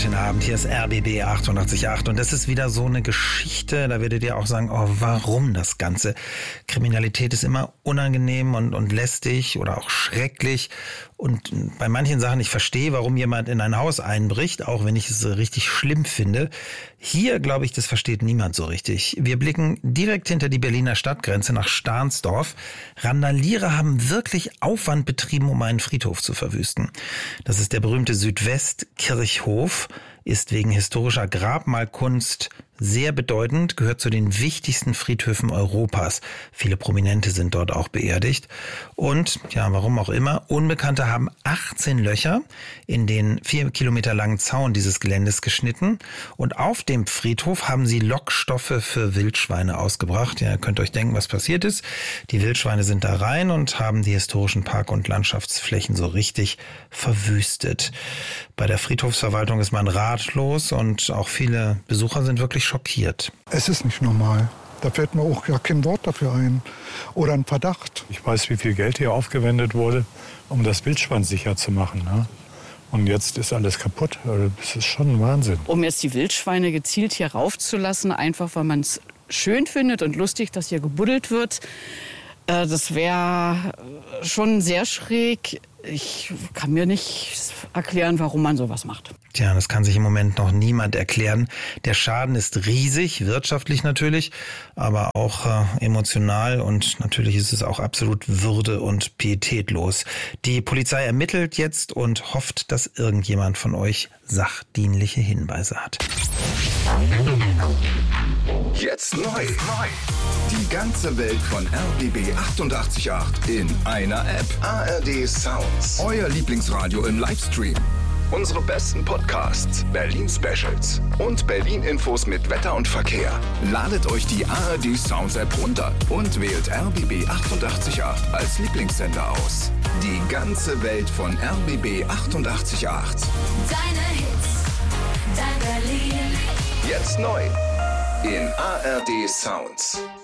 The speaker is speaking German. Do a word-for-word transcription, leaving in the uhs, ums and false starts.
wunderschönen Abend. Hier ist R B B achtundachtzig Komma acht und das ist wieder so eine Geschichte, da werdet ihr auch sagen, oh, warum das Ganze? Kriminalität ist immer unangenehm und, und lästig oder auch schrecklich und bei manchen Sachen, ich verstehe, warum jemand in ein Haus einbricht, auch wenn ich es richtig schlimm finde. Hier, glaube ich, das versteht niemand so richtig. Wir blicken direkt hinter die Berliner Stadtgrenze nach Stahnsdorf. Randalierer haben wirklich Aufwand betrieben, um einen Friedhof zu verwüsten. Das ist der berühmte Südwestkirchhof, ist wegen historischer Grabmalkunst sehr bedeutend, gehört zu den wichtigsten Friedhöfen Europas. Viele Prominente sind dort auch beerdigt. Und, ja, warum auch immer, Unbekannte haben achtzehn Löcher in den vier Kilometer langen Zaun dieses Geländes geschnitten. Und auf dem Friedhof haben sie Lockstoffe für Wildschweine ausgebracht. Ja, ihr könnt euch denken, was passiert ist. Die Wildschweine sind da rein und haben die historischen Park- und Landschaftsflächen so richtig verwüstet. Bei der Friedhofsverwaltung ist man ratlos und auch viele Besucher sind wirklich schockiert. Es ist nicht normal. Da fällt mir auch ja kein Wort dafür ein. Oder ein Verdacht. Ich weiß, wie viel Geld hier aufgewendet wurde, um das Wildschwein sicher zu machen. Ne? Und jetzt ist alles kaputt. Das ist schon ein Wahnsinn. Um jetzt die Wildschweine gezielt hier raufzulassen, einfach weil man es schön findet und lustig, dass hier gebuddelt wird, äh, das wäre schon sehr schräg. Ich kann mir nicht erklären, warum man sowas macht. Tja, das kann sich im Moment noch niemand erklären. Der Schaden ist riesig, wirtschaftlich natürlich, aber auch äh, emotional und natürlich ist es auch absolut würde- und pietätlos. Die Polizei ermittelt jetzt und hofft, dass irgendjemand von euch sachdienliche Hinweise hat. Jetzt neu. Die ganze Welt von R B B achtundachtzig Komma acht in einer App. A R D Sounds. Euer Lieblingsradio im Livestream. Unsere besten Podcasts, Berlin-Specials und Berlin-Infos mit Wetter und Verkehr. Ladet euch die A R D Sounds App runter und wählt R B B achtundachtzig Komma acht als Lieblingssender aus. Die ganze Welt von R B B achtundachtzig Komma acht. Deine Hits, dein Berlin. Jetzt neu in A R D Sounds.